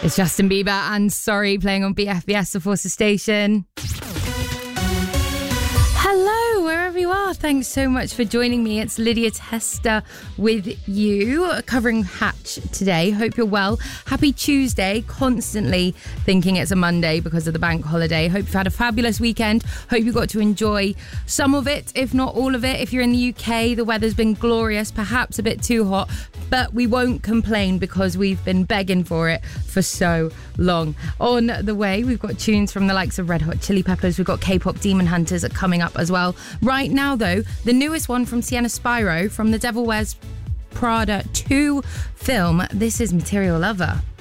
It's Justin Bieber and Sorry playing on BFBS, the Forces Station. Hello, wherever you are. Thanks so much for joining me. It's Lydia Tester with you, covering Hatch today. Hope you're well. Happy Tuesday. Constantly thinking it's a Monday because of the bank holiday. Hope you've had a fabulous weekend. Hope you got to enjoy some of it, if not all of it. If you're in the UK, the weather's been glorious, perhaps a bit too hot, but we won't complain because we've been begging for it for so long. On the way, we've got tunes from the likes of Red Hot Chili Peppers. We've got K-pop Demon Hunters coming up as well. Right now, though, the newest one from Sienna Spyro from the Devil Wears Prada 2 film. This is Material Lover.